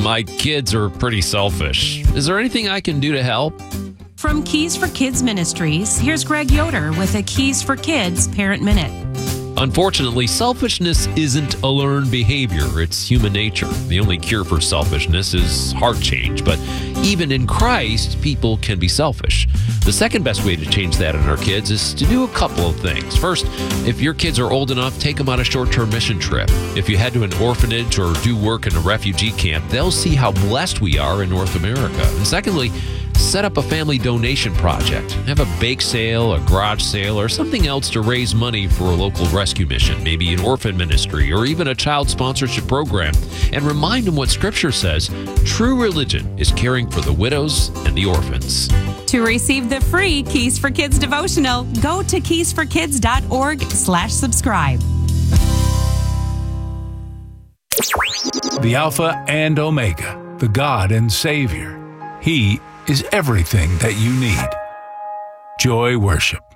My kids are pretty selfish. Is there anything I can do to help? From Keys for Kids Ministries, here's Greg Yoder with a Keys for Kids Parent Minute. Unfortunately, selfishness isn't a learned behavior. It's human nature. The only cure for selfishness is heart change. But even in Christ, people can be selfish. The second best way to change that in our kids is to do a couple of things. First, if your kids are old enough, take them on a short-term mission trip. If you head to an orphanage or do work in a refugee camp, they'll see how blessed we are in North America. And secondly, set up a family donation project. Have a bake sale, a garage sale, or something else to raise money for a local rescue mission, maybe an orphan ministry, or even a child sponsorship program. And remind them what Scripture says. True religion is caring for the widows and the orphans. To receive the free Keys for Kids devotional, go to keysforkids.org/subscribe. The Alpha and Omega, the God and Savior. He is everything that you need. Joy Worship.